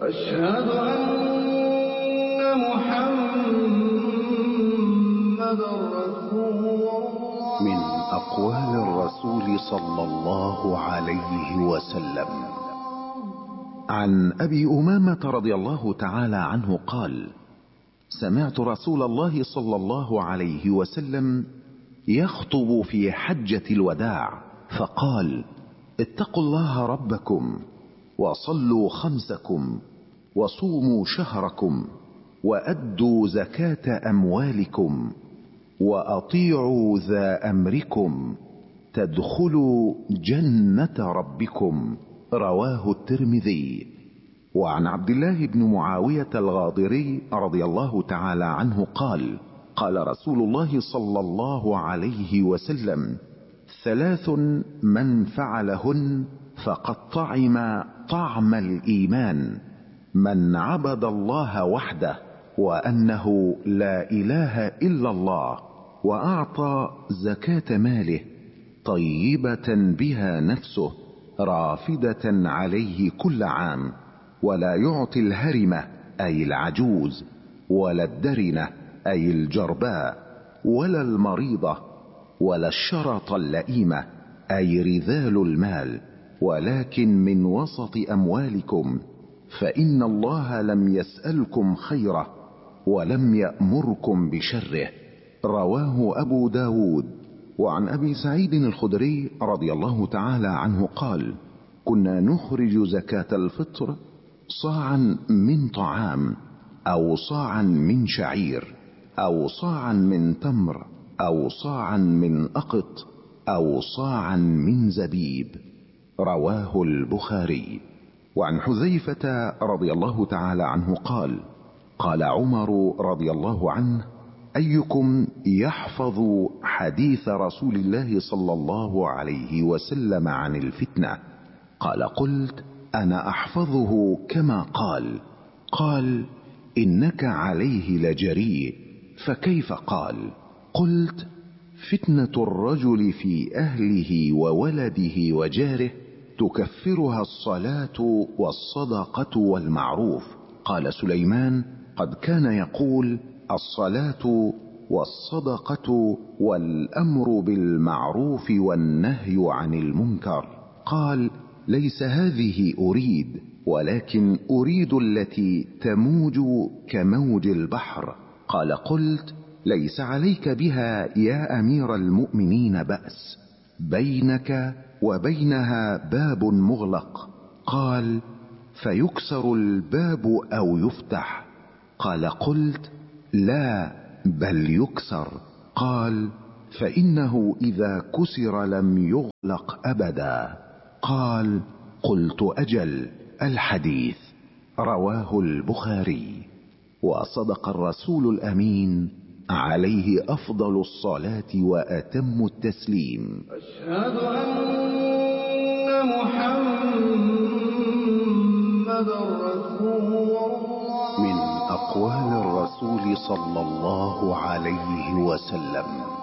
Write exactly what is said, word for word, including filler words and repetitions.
أشهد أن محمدًا رسول الله. من أقوال الرسول صلى الله عليه وسلم عن أبي أمامة رضي الله تعالى عنه قال: سمعت رسول الله صلى الله عليه وسلم يخطب في حجة الوداع فقال: اتقوا الله ربكم وصلوا خمسكم وصوموا شهركم وأدوا زكاة أموالكم وأطيعوا ذا أمركم تدخلوا جنة ربكم. رواه الترمذي. وعن عبد الله بن معاوية الغاضري رضي الله تعالى عنه قال: قال رسول الله صلى الله عليه وسلم: ثلاث من فعلهن فقد طعم طعم الإيمان: من عبد الله وحده وأنه لا إله إلا الله وأعطى زكاة ماله طيبة بها نفسه رافدة عليه كل عام، ولا يعطي الهرمة أي العجوز، ولا الدرنة أي الجرباء، ولا المريضة، ولا الشرط اللئيمة أي رذال المال، ولكن من وسط أموالكم، فإن الله لم يسألكم خيره ولم يأمركم بشره. رواه أبو داود. وعن أبي سعيد الخدري رضي الله تعالى عنه قال: كنا نخرج زكاة الفطر صاعا من طعام، أو صاعا من شعير، أو صاعا من تمر، أو صاعا من أقط، أو صاعا من زبيب. رواه البخاري. وعن حذيفة رضي الله تعالى عنه قال: قال عمر رضي الله عنه: أيكم يحفظ حديث رسول الله صلى الله عليه وسلم عن الفتنة؟ قال: قلت: أنا أحفظه كما قال. قال: إنك عليه لجريء. فكيف قال؟ قلت: فتنة الرجل في أهله وولده وجاره تكفرها الصلاة والصدقة والمعروف. قال سليمان: قد كان يقول: الصلاة والصدقة والأمر بالمعروف والنهي عن المنكر. قال: ليس هذه أريد، ولكن أريد التي تموج كموج البحر. قال: قلت: ليس عليك بها يا أمير المؤمنين بأس، بينك وبينها باب مغلق. قال: فيكسر الباب أو يفتح؟ قال: قلت: لا، بل يكسر. قال: فإنه إذا كسر لم يغلق أبدا. قال: قلت: أجل. الحديث. رواه البخاري. وصدق الرسول الأمين عليه أفضل الصلاة وأتم التسليم. أشهد أن محمدًا رسول الله. من أقوال الرسول صلى الله عليه وسلم